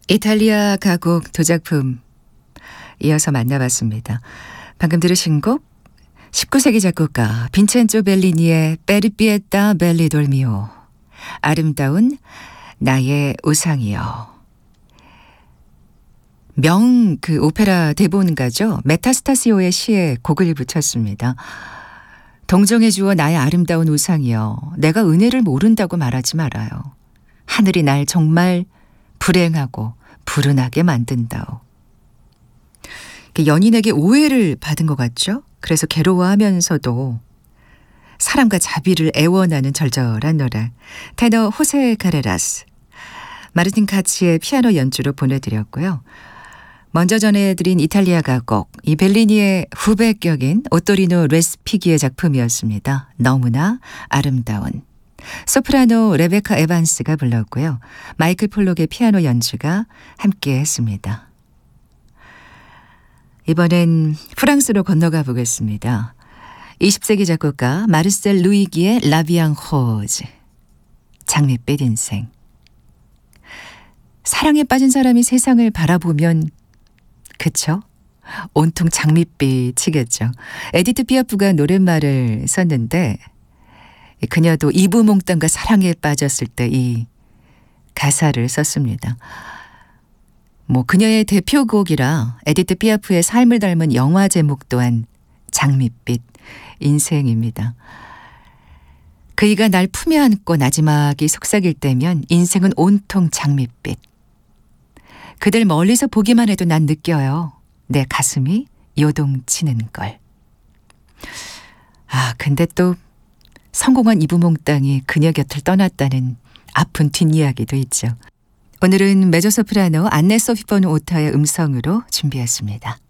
이탈리아 가곡 두 작품 이어서 만나봤습니다. 방금 들으신 곡 19세기 작곡가 빈첸조 벨리니의 페르피에타 벨리 돌미오, 아름다운 나의 우상이여. 그 오페라 대본가죠. 메타스타시오의 시에 곡을 붙였습니다. 동정해 주어 나의 아름다운 우상이여, 내가 은혜를 모른다고 말하지 말아요. 하늘이 날 정말 불행하고 불운하게 만든다오. 연인에게 오해를 받은 것 같죠? 그래서 괴로워하면서도 사랑과 자비를 애원하는 절절한 노래, 테너 호세 카레라스, 마르틴 카치의 피아노 연주로 보내드렸고요. 먼저 전해드린 이탈리아 가곡, 이 벨리니의 후배격인 오토리노 레스피기의 작품이었습니다. 너무나 아름다운. 소프라노 레베카 에반스가 불렀고요. 마이클 폴록의 피아노 연주가 함께 했습니다. 이번엔 프랑스로 건너가 보겠습니다. 20세기 작곡가 마르셀 루이기의 라비앙 호즈, 장밋빛 인생. 사랑에 빠진 사람이 세상을 바라보면 그쵸? 온통 장밋빛이겠죠. 에디트 피아프가 노랫말을 썼는데 그녀도 이브몽땅과 사랑에 빠졌을 때 이 가사를 썼습니다. 그녀의 대표곡이라 에디트 피아프의 삶을 닮은 영화 제목 또한 장밋빛 인생입니다. 그이가 날 품에 안고 나지막이 속삭일 때면 인생은 온통 장밋빛. 그들 멀리서 보기만 해도 난 느껴요. 내 가슴이 요동치는 걸. 근데 또 성공한 이브몽땅이 그녀 곁을 떠났다는 아픈 뒷이야기도 있죠. 오늘은 메조소프라노 안네 소피 본 오타의 음성으로 준비했습니다.